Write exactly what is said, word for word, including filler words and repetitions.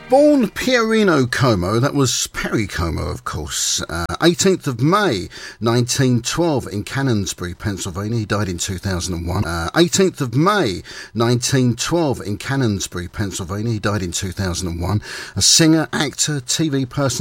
Born Pierino Como, that was Perry Como, of course. Uh, eighteenth of May, nineteen twelve, in Canonsbury, Pennsylvania. He died in two thousand one. Uh, eighteenth of May, nineteen twelve, in Canonsbury, Pennsylvania. He died in two thousand one. A singer, actor, T V person.